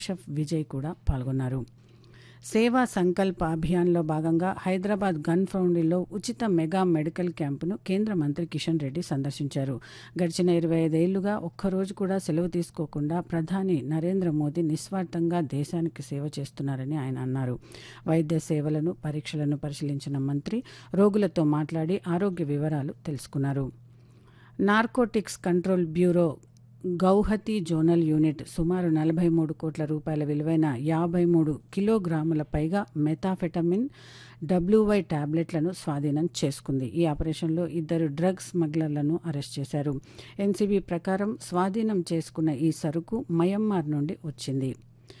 Chef Vijay కూడా పాల్గొన్నారు. సేవా సంకల్ప అభియాన్లో భాగంగా హైదరాబాద్ గన్ ఫౌండరీలో ఉచిత మెగా మెడికల్ క్యాంపును కేంద్ర మంత్రి కిషన్ రెడ్డి సందర్శించారు. గడిచిన 25 ఏళ్లుగా ఒక్కరోజు కూడా సెలవు తీసుకోకుండా ప్రధాని నరేంద్ర మోదీ నిస్వార్థంగా దేశానికి సేవ చేస్తున్నారని ఆయన అన్నారు. వైద్య సేవలను, పరీక్షలను పరిశీలించిన మంత్రి రోగులతో మాట్లాడి ఆరోగ్య వివరాలు తెలుసుకున్నారు. Narcotics control bureau Guwahati zonal unit సుమారు 43 కోట్ల రూపాయల విలువైన 53 కిలోగ్రాముల పైగా మెథాఫెటమిన్ WY టాబ్లెట్లను స్వాధీనం చేసుకుంది. ఈ ఆపరేషన్లో 2 డ్రగ్ స్మగ్లర్లను అరెస్ట్ చేశారు. ఎన్సీబీ ప్రకారం స్వాధీనం చేసుకున్న ఈ సరుకు మయన్మార్ నుండి వచ్చింది.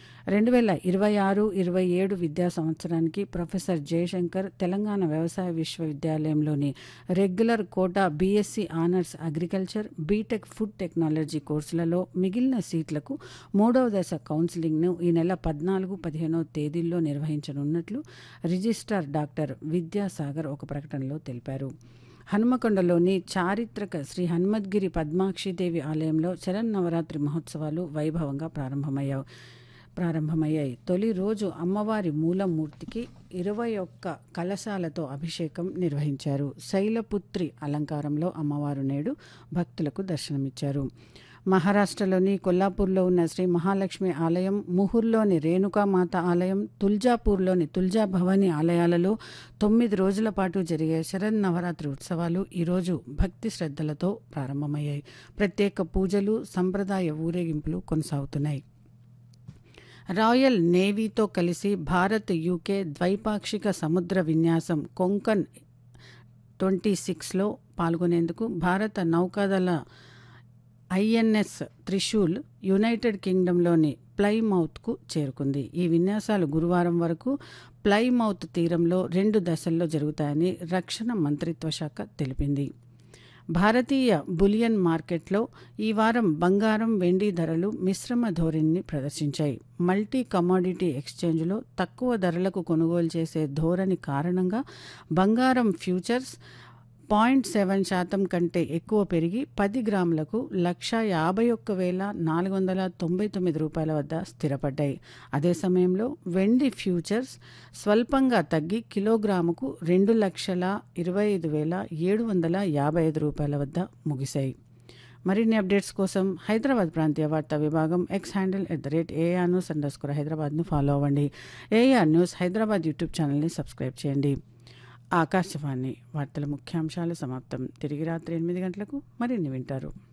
2026-27 విద్యా సంవత్సరానికి ప్రొఫెసర్ జయశంకర్ తెలంగాణ వ్యవసాయ విశ్వవిద్యాలయంలోని regular quota BSc honours agriculture, BTech food technology కోర్సులలో మిగిలిన సీట్లకు 3వ దశ కౌన్సిలింగ్ను ఈ నెల 14-15 తేదీల్లో నిర్వహించనున్నట్లు రిజిస్ట్రార్ డాక్టర్ విద్యాసాగర్ ఒక ప్రకటనలో తెలిపారు. హనుమకొండలోని చారిత్రక శ్రీ హనుమద్గిరి పద్మాక్షిదేవి ఆలయంలో శరన్నవరాత్రి మహోత్సవాలు వైభవంగా ప్రారంభమయ్యాయి. తొలి రోజు అమ్మవారి మూలమూర్తికి 21 కలశాలతో అభిషేకం నిర్వహించారు. శైలపుత్రి అలంకారంలో అమ్మవారు నేడు భక్తులకు దర్శనమిచ్చారు. మహారాష్ట్రలోని కొల్లాపూర్లో ఉన్న శ్రీ మహాలక్ష్మి ఆలయం, ముహూర్లోని రేణుకామాత ఆలయం, తుల్జాపూర్లోని తుల్జా భవాని ఆలయాలలో 9 రోజుల పాటు జరిగే శరన్నవరాత్రి ఉత్సవాలు ఈరోజు భక్తి శ్రద్ధలతో ప్రారంభమయ్యాయి. ప్రత్యేక పూజలు, సంప్రదాయ ఊరేగింపులు కొనసాగుతున్నాయి. రాయల్ నేవీతో కలిసి భారత్ యూకే ద్వైపాక్షిక సముద్ర విన్యాసం కొంకన్ 26లో పాల్గొనేందుకు భారత నౌకాదళ INS త్రిశూల్ యునైటెడ్ కింగ్డమ్లోని ప్లైమౌత్కు చేరుకుంది. ఈ విన్యాసాలు గురువారం వరకు ప్లైమౌత్ తీరంలో 2 దశల్లో జరుగుతాయని రక్షణ మంత్రిత్వ శాఖ తెలిపింది. భారతీయ బులియన్ మార్కెట్లో ఈ వారం బంగారం, వెండి ధరలు మిశ్రమ ధోరణిని ప్రదర్శించాయి. మల్టీ కమోడిటీ ఎక్స్చేంజ్లో తక్కువ ధరలకు కొనుగోలు చేసే ధోరణి కారణంగా బంగారం ఫ్యూచర్స్ 0.7% కంటే ఎక్కువ పెరిగి 10 గ్రాములకు 151,499 రూపాయల వద్ద స్థిరపడ్డాయి. అదే సమయంలో వెండి ఫ్యూచర్స్ స్వల్పంగా తగ్గి కిలోగ్రాముకు 2,25,755 రూపాయల వద్ద ముగిశాయి. మరిన్ని అప్డేట్స్ కోసం హైదరాబాద్ ప్రాంతీయ వార్తా విభాగం ఎక్స్ హ్యాండిల్ @ARnews_Hyderabadను ఫాలో అవ్వండి. AR న్యూస్ హైదరాబాద్ యూట్యూబ్ ఛానల్ని సబ్స్క్రైబ్ చేయండి. ఆకాశవాణి వార్తల ముఖ్యాంశాలు సమాప్తం. తిరిగి రాత్రి 8 గంటలకు మరిన్ని వింటారు.